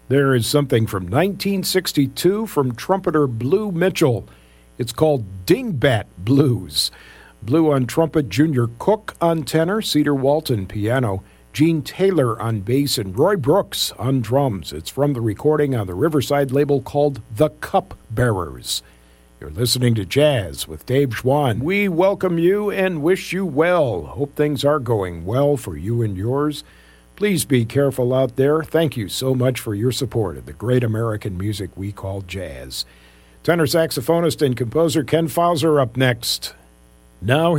There is something from 1962 from trumpeter Blue Mitchell. It's called Dingbat Blues. Blue on trumpet, Junior Cook on tenor, Cedar Walton piano, Gene Taylor on bass, and Roy Brooks on drums. It's from the recording on the Riverside label called The Cup Bearers. You're listening to Jazz with Dave Schwann. We welcome you and wish you well. Hope things are going well for you and yours. Please be careful out there. Thank you so much for your support of the great American music we call jazz. Tenor saxophonist and composer Ken Fauser up next. Now